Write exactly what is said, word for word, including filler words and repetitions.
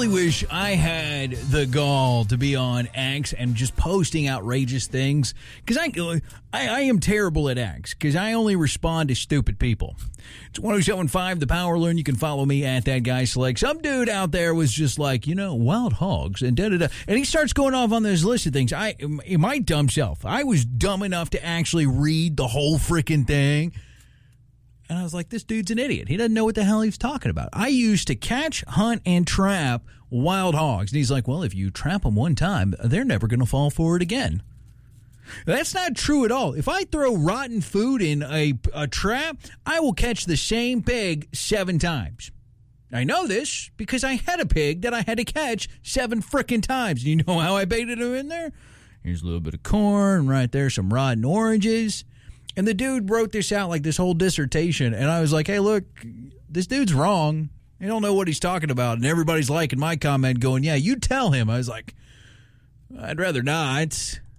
really wish I had the gall to be on X and just posting outrageous things, because I, I I am terrible at X, because I only respond to stupid people. It's one oh seven point five The Power Learn. You can follow me at That Guy Select. Some dude out there was just like, you know, wild hogs and da-da-da. And he starts going off on this list of things. I, my dumb self, I was dumb enough to actually read the whole freaking thing. And I was like, this dude's an idiot. He doesn't know what the hell he's talking about. I used to catch, hunt, and trap wild hogs. And he's like, well, if you trap them one time, they're never going to fall for it again. That's not true at all. If I throw rotten food in a, a trap, I will catch the same pig seven times. I know this because I had a pig that I had to catch seven frickin' times. You know how I baited him in there? Here's a little bit of corn right there, some rotten oranges. And the dude wrote this out like this whole dissertation, and I was like, hey, look, this dude's wrong. He don't know what he's talking about. And everybody's liking my comment going, yeah, you tell him. I was like, I'd rather not.